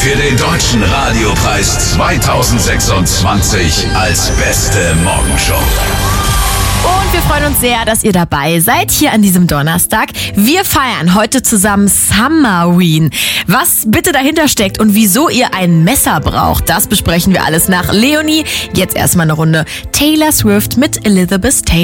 für den Deutschen Radiopreis 2026 als beste Morgenshow. Und wir freuen uns sehr, dass ihr dabei seid hier an diesem Donnerstag. Wir feiern heute zusammen Summerween. Was bitte dahinter steckt und wieso ihr ein Messer braucht, das besprechen wir alles nach Leonie. Jetzt erstmal eine Runde Taylor Swift mit Elizabeth Taylor.